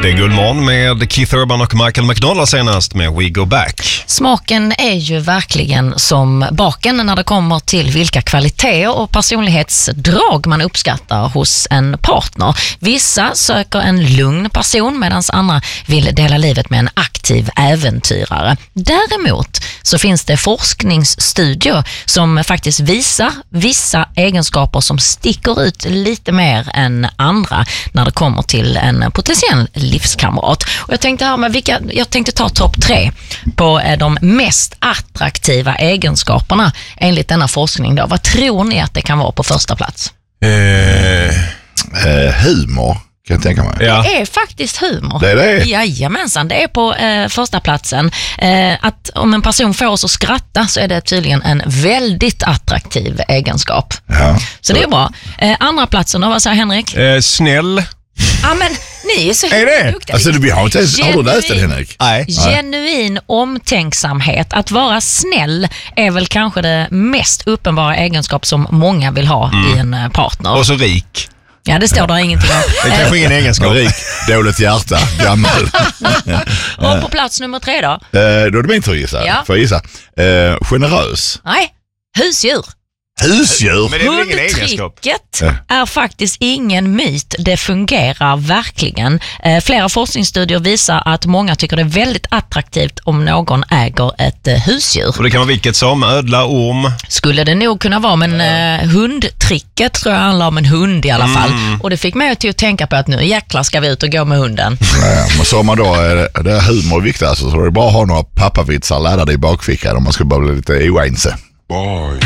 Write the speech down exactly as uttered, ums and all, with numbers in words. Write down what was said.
Det är Guldmorgon med Keith Urban och Michael McDonald senast med We Go Back. Smaken är ju verkligen som baken när det kommer till vilka kvaliteter och personlighetsdrag man uppskattar hos en partner. Vissa söker en lugn person medan andra vill dela livet med en aktiv äventyrare. Däremot så finns det forskningsstudier som faktiskt visar vissa egenskaper som sticker ut lite mer än andra när det kommer till en potentiell livskamrat. Och jag tänkte här med vilka, jag tänkte ta topp tre på de mest attraktiva egenskaperna enligt denna forskning då. Vad tror ni att det kan vara på första plats? Eh, eh, humor kan jag tänka mig. Ja. Det är faktiskt humor. Det är det? Jajamensan, det är på eh, första platsen. Eh, att om en person får oss att skratta så är det tydligen en väldigt attraktiv egenskap. Ja. Så det är bra. Eh, andra platsen då, vad säger Henrik? Eh, snäll. Ja, men ni är så Är det? duktiga. Alltså, vi har, inte ens, har du läst den, Henrik? Nej. Genuin omtänksamhet. Att vara snäll är väl kanske det mest uppenbara egenskap som många vill ha mm. i en partner. Och så rik. Ja, det står där ingenting om. Det är kanske ingen egenskap. Rik, dåligt hjärta, gammal. Och på plats nummer tre då? Eh, då är det min tur gissa. Ja. Får jag gissa? Eh, generös. Nej, husdjur. Husdjur. Men det är väl ingen egenskap? Hundtricket är faktiskt ingen myt. Det fungerar verkligen. Eh, flera forskningsstudier visar att många tycker det är väldigt attraktivt om någon äger ett eh, husdjur. Och det kan vara vilket som, ödla, orm. Skulle det nog kunna vara, men eh, hundtricket tror jag handlar om en hund i alla fall. Mm. Och det fick mig till att tänka på att nu jäklar ska vi ut och gå med hunden. Ja, men så man då, är det är humor viktigt alltså, så är det bara att ha några pappavitsar laddade i bakfickan om man ska bara bli lite oense. Bye.